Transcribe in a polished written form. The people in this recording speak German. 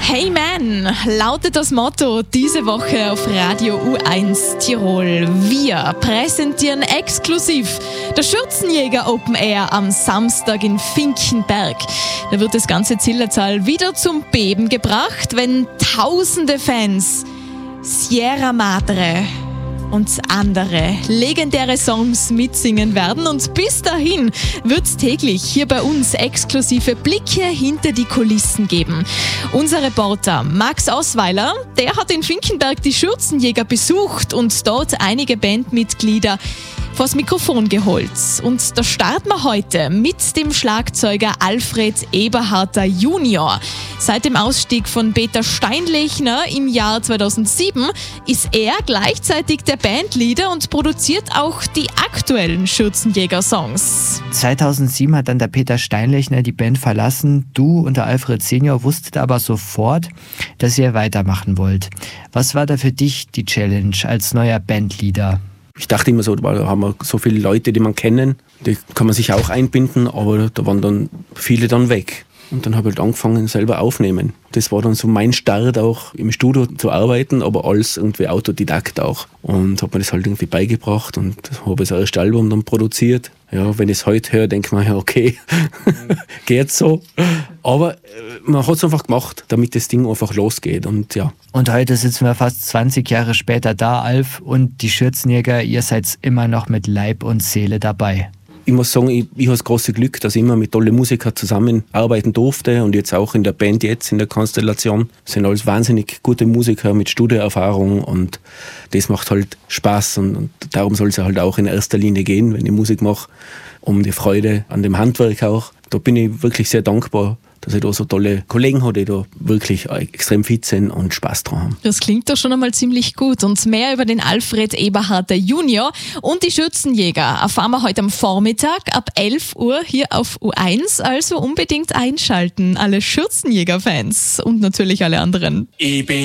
Hey Man lautet das Motto diese Woche auf Radio U1 Tirol. Wir präsentieren exklusiv das Schürzenjäger Open Air am Samstag in Finkenberg. Da wird das ganze Zillertal wieder zum Beben gebracht, wenn tausende Fans Sierra Madre und andere legendäre Songs mitsingen werden. Und bis dahin wird es täglich hier bei uns exklusive Blicke hinter die Kulissen geben. Unser Reporter Max Osweiler, der hat in Finkenberg die Schürzenjäger besucht und dort einige Bandmitglieder vors Mikrofon geholt. Und da starten wir heute mit dem Schlagzeuger Alfred Eberharter Junior. Seit dem Ausstieg von Peter Steinlechner im Jahr 2007 ist er gleichzeitig der Bandleader und produziert auch die aktuellen Schürzenjäger-Songs. 2007 hat dann der Peter Steinlechner die Band verlassen. Du und der Alfred Senior wusstet aber sofort, dass ihr weitermachen wollt. Was war da für dich die Challenge als neuer Bandleader? Ich dachte immer so, da haben wir so viele Leute, die man kennen, die kann man sich auch einbinden, aber da waren dann viele dann weg. Und dann habe ich halt angefangen, selber aufnehmen. Das war dann so mein Start auch im Studio zu arbeiten, aber alles irgendwie Autodidakt auch. Und habe mir das halt irgendwie beigebracht und habe das erste Album dann produziert. Ja, wenn ich es heute höre, denke ich mir, ja okay, geht so. Aber man hat es einfach gemacht, damit das Ding einfach losgeht und ja. Und heute sitzen wir fast 20 Jahre später da, Alf, und die Schürzenjäger, ihr seid immer noch mit Leib und Seele dabei. Ich muss sagen, ich habe das große Glück, dass ich immer mit tollen Musikern zusammenarbeiten durfte und jetzt auch in der Band jetzt, in der Konstellation. Das sind alles wahnsinnig gute Musiker mit Studioerfahrung und das macht halt Spaß und darum soll es halt auch in erster Linie gehen, wenn ich Musik mache, um die Freude an dem Handwerk auch. Da bin ich wirklich sehr dankbar, dass ich da so tolle Kollegen habe, die da wirklich extrem fit sind und Spaß dran haben. Das klingt doch schon einmal ziemlich gut. Und mehr über den Alfred Eberharter Junior und die Schürzenjäger erfahren wir heute am Vormittag ab 11 Uhr hier auf U1. Also unbedingt einschalten, alle Schürzenjäger-Fans und natürlich alle anderen.